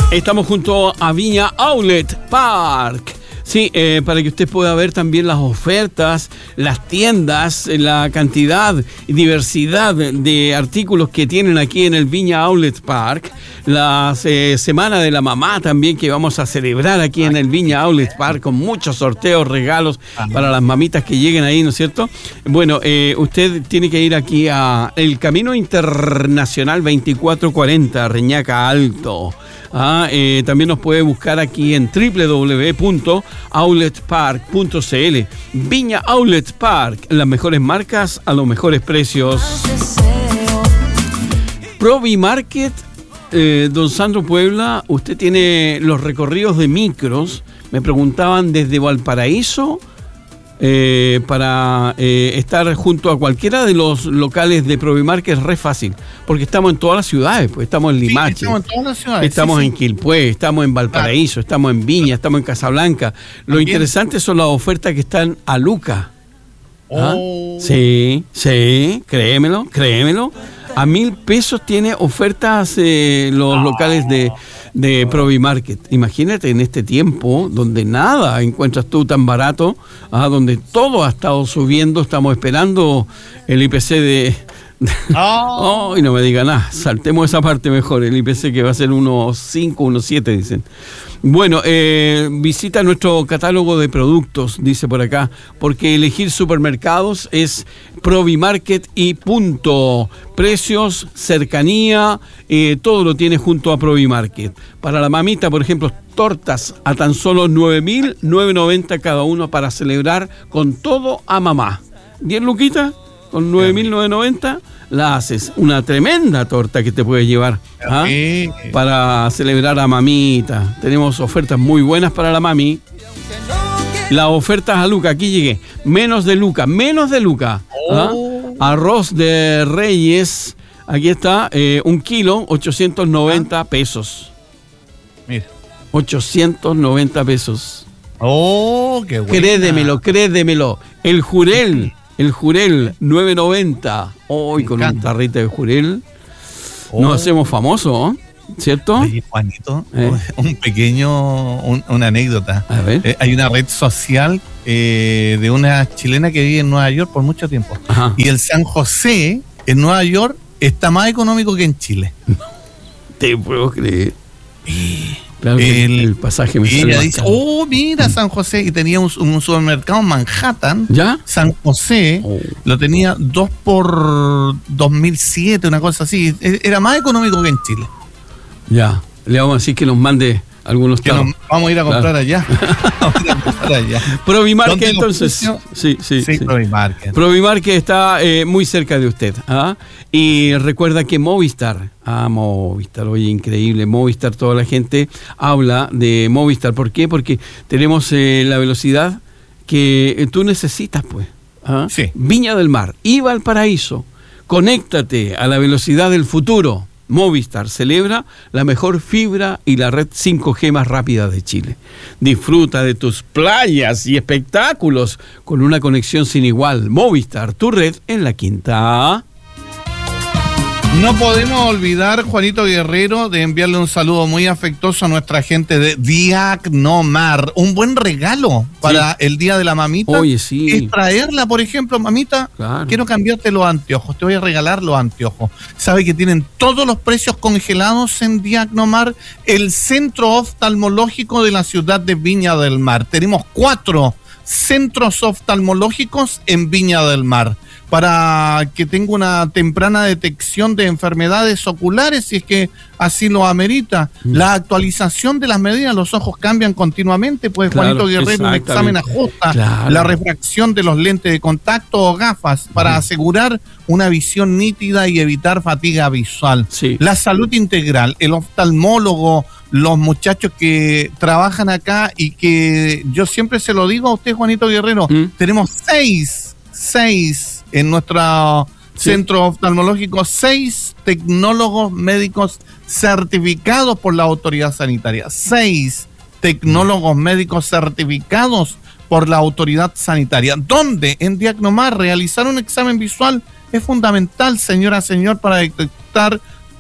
Estamos junto a Viña Outlet Park. Sí, para que usted pueda ver también las ofertas, las tiendas, la cantidad y diversidad de artículos que tienen aquí en el Viña Outlet Park. La Semana de la Mamá también que vamos a celebrar aquí en el Viña Outlet Park con muchos sorteos, regalos para las mamitas que lleguen ahí, ¿no es cierto? Bueno, usted tiene que ir aquí a el Camino Internacional 2440, Reñaca Alto. También nos puede buscar aquí en www.outletpark.cl. Viña Outlet Park, las mejores marcas a los mejores precios. Provimarket, don Sandro Puebla, usted tiene los recorridos de micros. Me preguntaban desde Valparaíso para estar junto a cualquiera de los locales de Provimarket es re fácil, porque estamos en todas las ciudades, pues estamos en Limache, estamos en todas las ciudades, estamos en Quilpué, estamos en Valparaíso, estamos en Viña, estamos en Casablanca. Lo interesante son las ofertas que están a Luca. Sí, créemelo. A 1,000 pesos tiene ofertas los locales de Provimarket. Imagínate en este tiempo donde nada encuentras tú tan barato, donde todo ha estado subiendo. Estamos esperando el IPC y no me diga nada, saltemos esa parte mejor. El IPC que va a ser 1,5, 1,7 dicen. Bueno, visita nuestro catálogo de productos, dice por acá, porque elegir supermercados es Provimarket y punto. Precios, cercanía, todo lo tiene junto a Provimarket. Para la mamita, por ejemplo, tortas a tan solo 9.990 cada uno para celebrar con todo a mamá. 10 luquitas con 9.990 la haces. Una tremenda torta que te puedes llevar para celebrar a mamita. Tenemos ofertas muy buenas para la mami. Las ofertas a Luca, aquí llegué. Menos de Luca. Arroz de Reyes, aquí está, 1 kilo, 890 pesos. Mira. 890 pesos. Qué bueno. Créemelo. El Jurel, 9.90. Hoy con un tarrito de Jurel nos hacemos famosos, ¿cierto? Oye, Juanito, una anécdota. A ver. Hay una red social de una chilena que vive en Nueva York por mucho tiempo. Ajá. Y el San José en Nueva York está más económico que en Chile. Te puedo creer. Claro que el pasaje me sale. Ella dice, mira San José, y tenía un supermercado en Manhattan. ¿Ya? San José lo tenía 2 por 2007, una cosa así. Era más económico que en Chile. Ya, le vamos a decir que nos mande algunos taros. Vamos a ir a comprar allá. Provimarket, entonces. Sí, Provimarket. Provimarket está muy cerca de usted. Y recuerda que Movistar, oye, increíble. Movistar, toda la gente habla de Movistar. ¿Por qué? Porque tenemos la velocidad que tú necesitas, pues. Sí. Viña del Mar y Valparaíso. Conéctate a la velocidad del futuro. Movistar celebra la mejor fibra y la red 5G más rápida de Chile. Disfruta de tus playas y espectáculos con una conexión sin igual. Movistar, tu red en la Quinta. No podemos olvidar, Juanito Guerrero, de enviarle un saludo muy afectuoso a nuestra gente de Diagnomar. Un buen regalo para el Día de la Mamita. Oye, sí. Es traerla, por ejemplo, mamita, claro. Quiero cambiarte los anteojos, te voy a regalar los anteojos. Sabe que tienen todos los precios congelados en Diagnomar, el centro oftalmológico de la ciudad de Viña del Mar. Tenemos 4 centros oftalmológicos en Viña del Mar, para que tenga una temprana detección de enfermedades oculares, si es que así lo amerita. La actualización de las medidas, los ojos cambian continuamente, pues claro, Juanito Guerrero, un examen ajusta la refracción de los lentes de contacto o gafas para asegurar una visión nítida y evitar fatiga visual. Sí. La salud integral, el oftalmólogo, los muchachos que trabajan acá, y que yo siempre se lo digo a usted, Juanito Guerrero, tenemos 6 en nuestro centro oftalmológico, 6 tecnólogos médicos certificados por la autoridad sanitaria. 6 tecnólogos médicos certificados por la autoridad sanitaria. ¿Dónde? En Diagnomar. Realizar un examen visual es fundamental, señora, señor, para detectar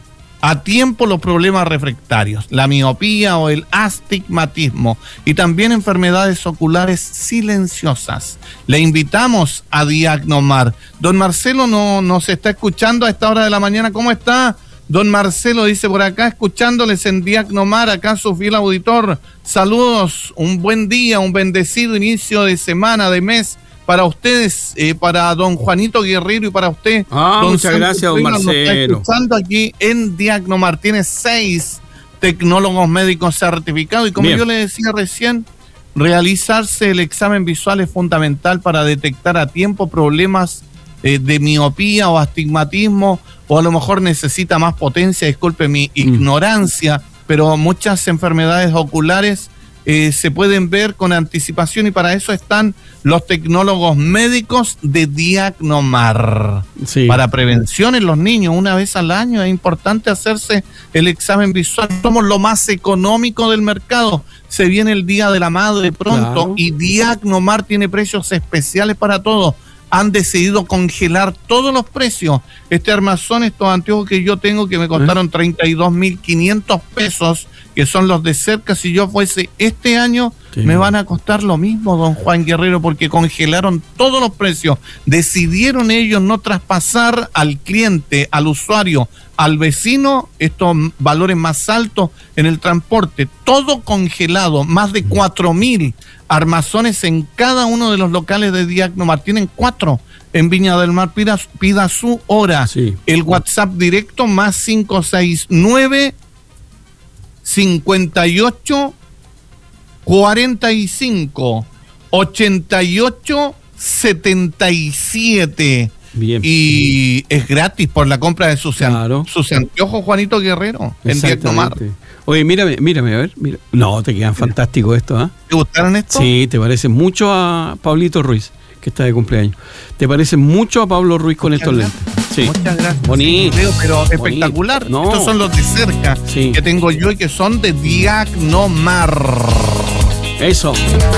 a tiempo los problemas refractarios, la miopía o el astigmatismo y también enfermedades oculares silenciosas. Le invitamos a Diagnomar. Don Marcelo nos está escuchando a esta hora de la mañana. ¿Cómo está? Don Marcelo dice por acá, escuchándoles en Diagnomar, acá su fiel auditor. Saludos, un buen día, un bendecido inicio de semana, de mes para ustedes, para don Juanito Guerrero y para usted. Don muchas gracias, don Marcelo. Nos está escuchando aquí en Diagnomar. Tiene 6 tecnólogos médicos certificados y como yo le decía recién, realizarse el examen visual es fundamental para detectar a tiempo problemas de miopía o astigmatismo, o a lo mejor necesita más potencia, disculpe mi ignorancia, pero muchas enfermedades oculares se pueden ver con anticipación y para eso están los tecnólogos médicos de Diagnomar. Sí. Para prevención en los niños, una vez al año es importante hacerse el examen visual. Somos lo más económico del mercado. Se viene el Día de la Madre pronto, y Diagnomar tiene precios especiales para todos. Han decidido congelar todos los precios. Este armazón, estos anteojos que yo tengo que me costaron 32.500 pesos, que son los de cerca, si yo fuese este año, me van a costar lo mismo, don Juan Guerrero, porque congelaron todos los precios. Decidieron ellos no traspasar al cliente, al usuario, al vecino, estos valores más altos en el transporte. Todo congelado, más de 4.000 armazones en cada uno de los locales de Diagnomar. Tienen 4 en Viña del Mar. Pida su hora. Sí. El WhatsApp directo más 569 58 45 88 77. Bien. Y es gratis por la compra de sus anteojos, Juanito Guerrero, en Diagnomar. Oye, mírame, a ver. Mira. No, te quedan fantásticos estos, ¿ah? ¿Te gustaron estos? Sí, te parecen mucho a Pablito Ruiz, que está de cumpleaños. Te parecen mucho a Pablo Ruiz con estos lentes. Sí. Muchas gracias. Bonito. Sí, pero espectacular. No. Estos son los de cerca que tengo yo y que son de Diagnomar. Eso.